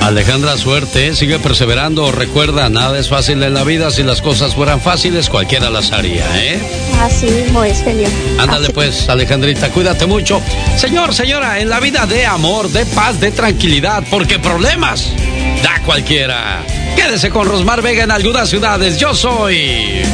Alejandra, suerte, sigue perseverando. Recuerda, nada es fácil en la vida. Si las cosas fueran fáciles, cualquiera las haría, ¿eh? Así mismo es, genio. Ándale pues, Alejandrita, cuídate mucho. Señor, señora, en la vida de amor, de paz, de tranquilidad, porque problemas da cualquiera. Quédese con Rosmar Vega en algunas ciudades. Yo soy...